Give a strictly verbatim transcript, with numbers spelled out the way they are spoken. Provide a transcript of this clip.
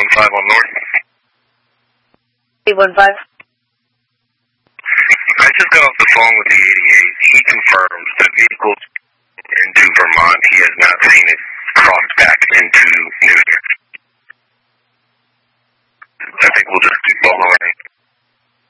one five on North. eight one five. I just got off the phone with the eighty-eight. He confirms that the